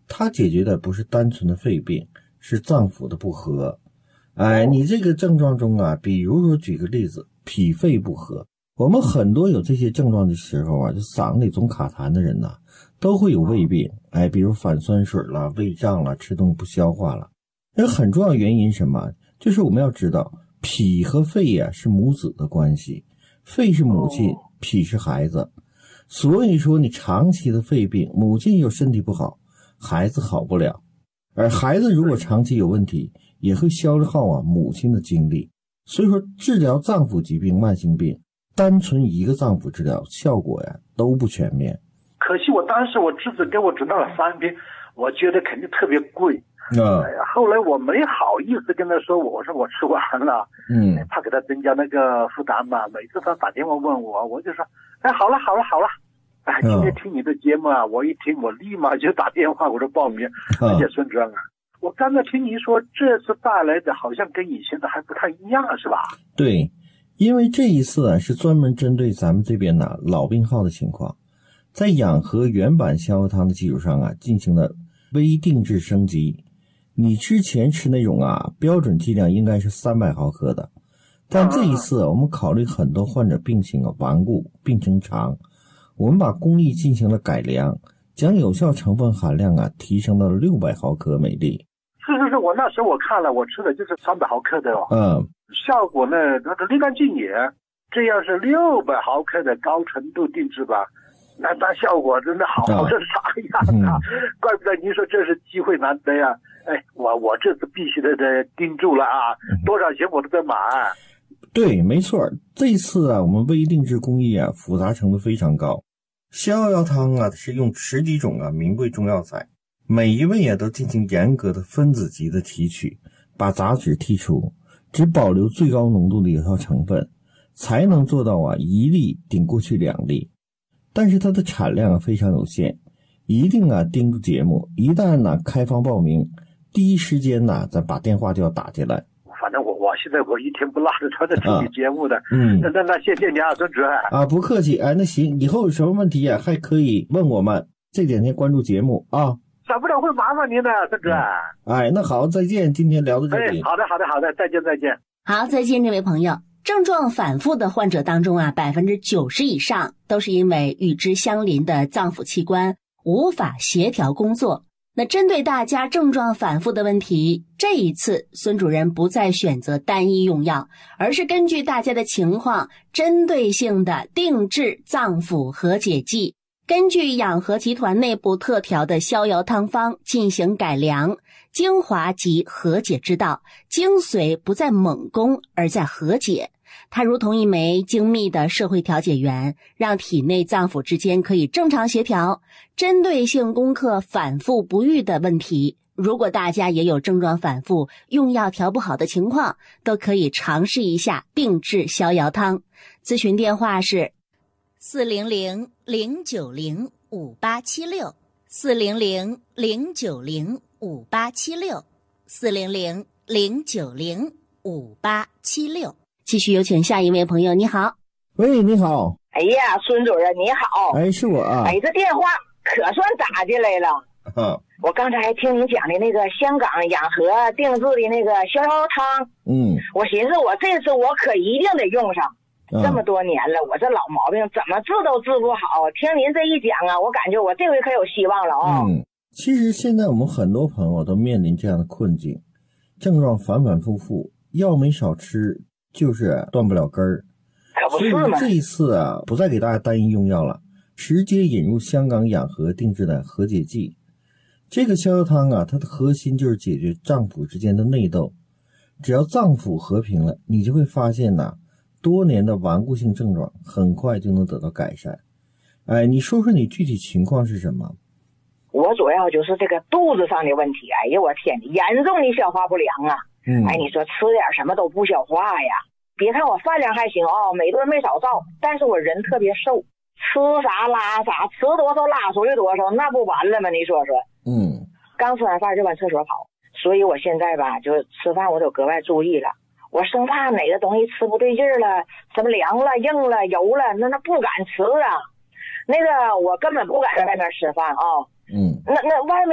它解决的不是单纯的肺病，是脏腑的不和。你这个症状中啊，比如说举个例子，脾肺不和，我们很多有这些症状的时候啊，就嗓子里总卡痰的人呐，都会有胃病。比如反酸水了、胃胀了、吃东西不消化了。那很重要原因是什么？就是我们要知道，脾和肺啊是母子的关系，肺是母亲，脾是孩子。所以说你长期的肺病，母亲又身体不好，孩子好不了。而孩子如果长期有问题，也会消耗母亲的精力。所以说治疗脏腑疾病、慢性病，单纯一个脏腑治疗效果都不全面。 可惜我当时我侄子给我指导了3篇，我觉得肯定特别贵。后来我没好意思跟他说，我说我吃完了，怕给他增加那个负担嘛。每次他打电话问我，我就说，好了。今天听你的节目啊，我一听我立马就打电话，我说报名。而且孙主任啊，我刚才听您说这次带来的好像跟以前的还不太一样，是吧？ 对，因为这一次是专门针对咱们这边的老病号的情况，在养和原版逍遥汤的基础上进行了微定制升级。你之前吃那种标准剂量应该是300毫克的，但这一次我们考虑很多患者病情顽固，病程长，我们把工艺进行了改良，将有效成分含量提升到了600毫克每粒。 是，我那时候我看了，我吃的就是300毫克的效果呢，那个立竿见影。这要是600毫克的高纯度定制吧，那效果真的好是啥样啊？怪不得您说这是机会难得呀！我这次必须得盯住了啊，多少钱我都在买。 对，没错，这次我们微定制工艺复杂程度非常高。逍遥汤是用10几种名贵中药材，每一味都进行严格的分子级的提取，把杂质剔除，只保留最高浓度的有效成分，才能做到1粒顶过去2粒。但是它的产量非常有限，一定盯住节目，一旦开放报名，第一时间咱把电话就要打进来。 反正我现在我一天不落的传着听你节目的。那谢谢你啊，孙主任。 不客气。那行，以后有什么问题还可以问我们。这2天关注节目啊。 少不了会麻烦您的，孙主任。 那好，再见。今天聊到这里。 好的，再见。 好，再见，这位朋友。症状反复的患者当中90%以上都是因为与之相邻的脏腑器官无法协调工作。那针对大家症状反复的问题，这一次孙主任不再选择单一用药，而是根据大家的情况，针对性的定制脏腑和解剂，根据养和集团内部特调的逍遥汤方进行改良，精华及和解之道，精髓不在猛攻，而在和解。它如同一枚精密的社会调解员，让体内脏腑之间可以正常协调，针对性攻克反复不愈的问题。如果大家也有症状反复、用药调不好的情况，都可以尝试一下定制逍遥汤。咨询电话是400-090-5876 400-090-5876 400-090-5876。继续有请下一位朋友。你好。 喂，你好。 哎呀，孙主任你好。 是我啊。 这电话可算打进来了。我刚才还听您讲的那个香港养和定制的那个逍遥汤，我寻思我这次我可一定得用上。这么多年了，我这老毛病怎么治都治不好。听您这一讲我感觉我这回可有希望了其实现在我们很多朋友都面临这样的困境，症状反反复复，药没少吃，就是断不了根儿。 可不是吗？ 所以这一次不再给大家单一用药了，直接引入香港养和定制的和解剂。这个逍遥汤它的核心就是解决脏腑之间的内斗。只要脏腑和平了，你就会发现多年的顽固性症状很快就能得到改善。你说说你具体情况是什么？ 我主要就是这个肚子上的问题。哎呀，我天，严重的消化不良啊！你说吃点什么都不消化呀。别看我饭量还行每顿没少造，但是我人特别瘦，吃啥拉啥，吃多少拉出去多少，那不完了吗？你说说。刚吃完饭就往厕所跑，所以我现在就吃饭我都格外注意了。我生怕哪个东西吃不对劲了，什么凉了、硬了、油了，那不敢吃啊。那个我根本不敢在外面吃饭那外面